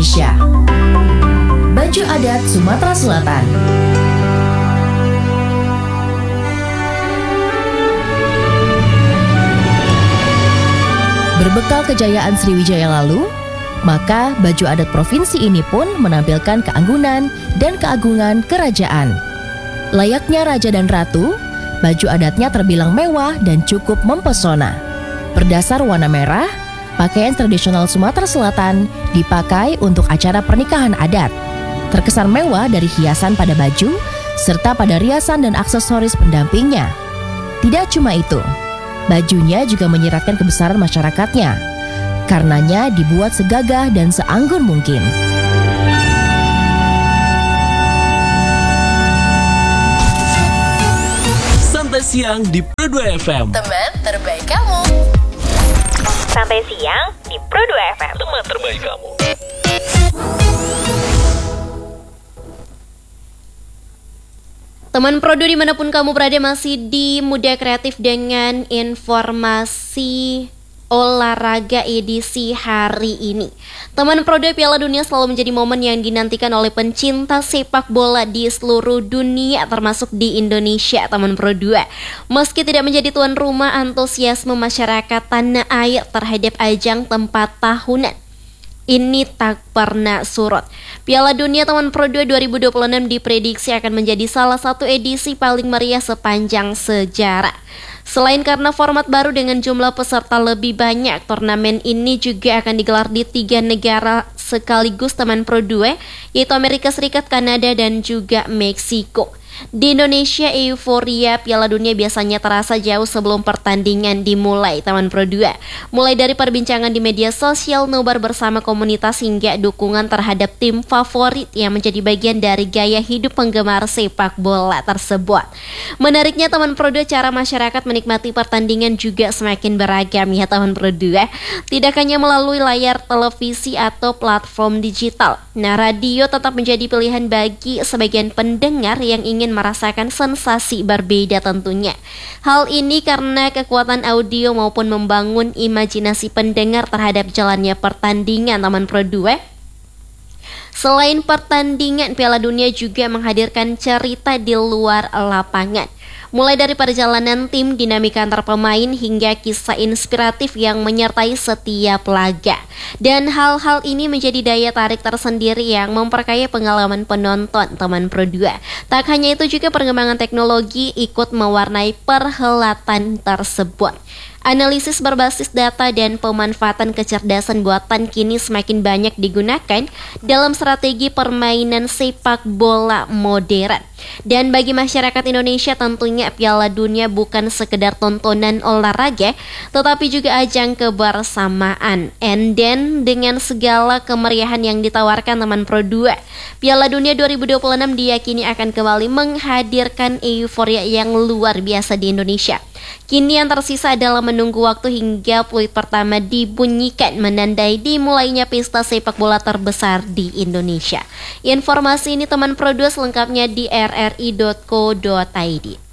Indonesia. Baju adat Sumatera Selatan. Berbekal kejayaan Sriwijaya lalu, maka baju adat provinsi ini pun menampilkan keanggunan dan keagungan kerajaan. Layaknya raja dan ratu, baju adatnya terbilang mewah dan cukup mempesona. Berdasar warna merah, pakaian tradisional Sumatera Selatan dipakai untuk acara pernikahan adat. Terkesan mewah dari hiasan pada baju, serta pada riasan dan aksesoris pendampingnya. Tidak cuma itu, bajunya juga menyiratkan kebesaran masyarakatnya. Karenanya dibuat segagah dan seanggun mungkin. Santai siang di Pro 2 FM. Teman terbaik kamu. Santai siang di Pro 2 FM. Teman terbaik kamu. Teman Pro 2 dimanapun kamu berada, masih di Muda Kreatif dengan informasi olahraga edisi hari ini. Teman Pro 2, Piala Dunia selalu menjadi momen yang dinantikan oleh pencinta sepak bola di seluruh dunia, termasuk di Indonesia. Teman Pro 2, meski tidak menjadi tuan rumah, antusiasme masyarakat tanah air terhadap ajang tempat tahunan ini tak pernah surut. Piala Dunia Teman Pro 2 2026 diprediksi akan menjadi salah satu edisi paling meriah sepanjang sejarah. Selain karena format baru dengan jumlah peserta lebih banyak, turnamen ini juga akan digelar di 3 negara sekaligus Teman Pro 2, yaitu Amerika Serikat, Kanada, dan juga Meksiko. Di Indonesia, euforia Piala Dunia biasanya terasa jauh sebelum pertandingan dimulai. Teman Pro 2, mulai dari perbincangan di media sosial, nobar bersama komunitas, hingga dukungan terhadap tim favorit yang menjadi bagian dari gaya hidup penggemar sepak bola tersebut. Menariknya Teman Pro 2, cara masyarakat menikmati pertandingan juga semakin beragam ya Teman Pro 2. Tidak hanya melalui layar televisi atau platform digital. Nah, radio tetap menjadi pilihan bagi sebagian pendengar yang ingin merasakan sensasi berbeda tentunya. Hal ini karena kekuatan audio maupun membangun imajinasi pendengar terhadap jalannya pertandingan. Teman Pro 2, selain pertandingan, Piala Dunia juga menghadirkan cerita di luar lapangan. Mulai dari perjalanan tim, dinamika antar pemain, hingga kisah inspiratif yang menyertai setiap laga. Dan hal-hal ini menjadi daya tarik tersendiri yang memperkaya pengalaman penonton Teman Pro 2. Tak hanya itu, juga perkembangan teknologi ikut mewarnai perhelatan tersebut. Analisis berbasis data dan pemanfaatan kecerdasan buatan kini semakin banyak digunakan dalam strategi permainan sepak bola modern. Dan bagi masyarakat Indonesia, tentunya Piala Dunia bukan sekedar tontonan olahraga, tetapi juga ajang kebersamaan. And then, dengan segala kemeriahan yang ditawarkan Teman Pro 2, Piala Dunia 2026 diyakini akan kembali menghadirkan euforia yang luar biasa di Indonesia. Kini yang tersisa adalah menunggu waktu hingga peluit pertama dibunyikan, menandai dimulainya pesta sepak bola terbesar di Indonesia. Informasi ini Teman Pro 2 selengkapnya di rri.co.id.